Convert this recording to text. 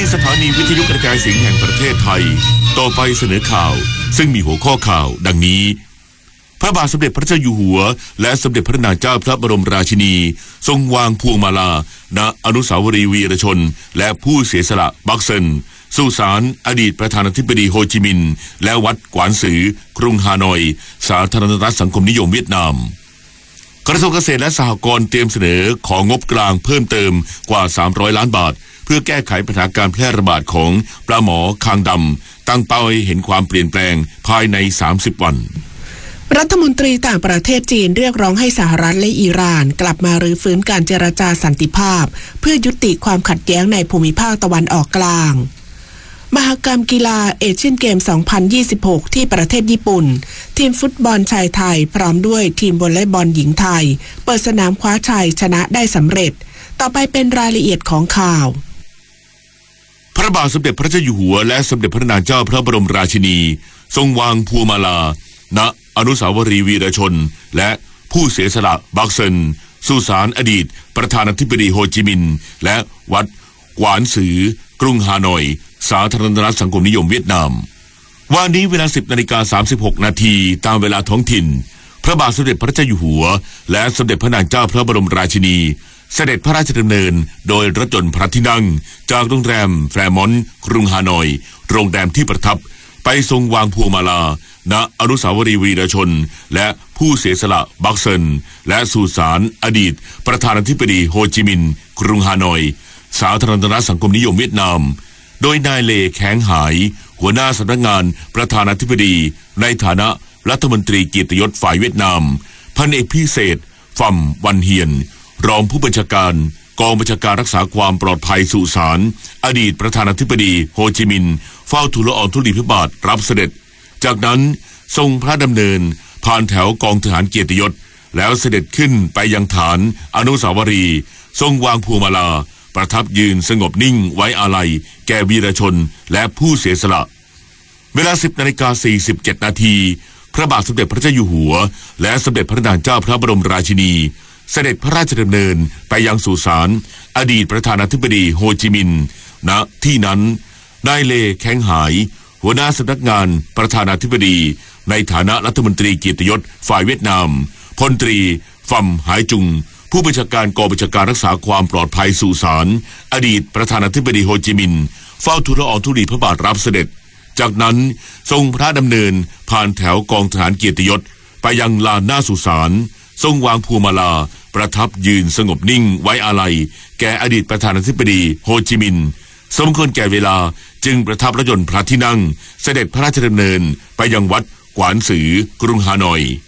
สถานีวิทยุกระจายเสียงแห่งประเทศไทยต่อไปเสนอข่าวซึ่งมีหัวข้อข่าวดังนี้พระบาทสมเด็จพระเจ้าอยู่หัวและสมเด็จพระนางเจ้าพระบรมราชินีทรงวางพวงมาลาณอนุสาวรีย์วีรชนและผู้เสียสละบักเซินสุสานอดีตประธานาธิบดีโฮจิมินห์และวัดกวานซือกรุงฮานอยสาธารณรัฐสังคมนิยมเวียดนามกระทรวงเกษตรและสหกรณ์เตรียมเสนอของงบกลางเพิ่มเติมกว่า300ล้านบาทเพื่อแก้ไขปัญหาการแพร่ระบาดของปลาหมอคางดำตั้งเป้าให้เห็นความเปลี่ยนแปลงภายใน30วันรัฐมนตรีต่างประเทศจีนเรียกร้องให้สหรัฐและอิหร่านกลับมารื้อฟื้นการเจรจาสันติภาพเพื่อยุติความขัดแย้งในภูมิภาคตะวันออกกลางมหกรรมกีฬาเอเชียนเกม 2026 ที่ประเทศญี่ปุ่นทีมฟุตบอลชายไทยพร้อมด้วยทีมวอลเลย์บอลหญิงไทยเปิดสนามคว้าชัยชนะได้สำเร็จต่อไปเป็นรายละเอียดของข่าวพระบาทสมเด็จพระเจ้าอยู่หัวและสมเด็จพระนางเจ้าพระบรมราชินีทรงวางพวงมาลาณอนุสาวรีย์วีรชนและผู้เสียสละบักเซินสุสานอดีตประธานาธิบดีโฮจิมินห์และวัดกวานซือกรุงฮานอยสาธารณรัฐสังคมนิยมเวียดนามวันนี้เวลา 10:36 นาทีตามเวลาท้องถิ่นพระบาทสมเด็จพระเจ้าอยู่หัวและสมเด็จพระนางเจ้าพระบรมราชินีเสด็จพระราชดำเนินโดยรถยนต์พระที่นั่งจากโรงแรมแฟร์มอนต์กรุงฮานอยโรงแรมที่ประทับไปทรงวางพวงมาลาณอนุสาวรีย์วีรชนและผู้เสียสละบักเซินและสุสานอดีตประธานาธิบดีโฮจิมินห์กรุงฮานอยสาธารณรัฐสังคมนิยมเวียดนามโดยนายเลแข้งหายหัวหน้าสำนักงานประธานาธิบดีในฐานะรัฐมนตรีเกียรติยศฝ่ายเวียดนามพันเอกพิเศษฟัมวันเฮียนรองผู้บัญชาการกองบัญชาการรักษาความปลอดภัยสุสานอดีตประธานาธิบดีโฮจิมินห์เฝ้าทูลละอองธุลีพระบาทรับเสด็จจากนั้นทรงพระดำเนินผ่านแถวกองทหารเกียรติยศแล้วเสด็จขึ้นไปยังฐานอนุสาวรีย์ทรงวางพวงมาลาประทับยืนสงบนิ่งไว้อาลัยแก่วีรชนและผู้เสียสละเวลา 10:47 นาทีพระบาทสมเด็จพระเจ้าอยู่หัวและสมเด็จพระนางเจ้าพระบรมราชินีเสด็จพระราชดำเนินไปยังสุสานอดีตประธานาธิบดีโฮจิมินห์ณที่นั้นนายเลแข้งหายหัวหน้าสำนักงานประธานาธิบดีในฐานะรัฐมนตรีเกียรติยศฝ่ายเวียดนามพลตรีฟัมหายจุงผู้บัญชาการกองบัญชาการรักษาความปลอดภัยสุสานอดีตประธานาธิบดีโฮจิมินห์เฝ้าทูลละอองธุลีพระบาทรับเสด็จจากนั้นทรงพระดำเนินผ่านแถวกองทหารเกียรติยศไปยังลานหน้าสุสานทรงวางพวงมาลาประทับยืนสงบนิ่งไว้อาลัยแก่อดีตประธานาธิบดีโฮจิมินห์สมควรแก่เวลาจึงประทับรถยนต์พระที่นั่งเสด็จพระราชดำเนินไปยังวัดกวานซือกรุงฮานอย